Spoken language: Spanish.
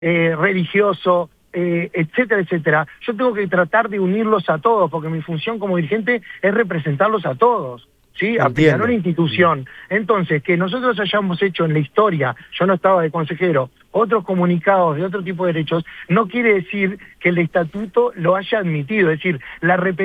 religioso, etcétera, etcétera. Yo tengo que tratar de unirlos a todos, porque mi función como dirigente es representarlos a todos, ¿sí? A Peñarol Entiendo. institución. Entonces, que nosotros hayamos hecho en la historia, yo no estaba de consejero, otros comunicados de otro tipo de derechos, no quiere decir que el estatuto lo haya admitido, es decir, la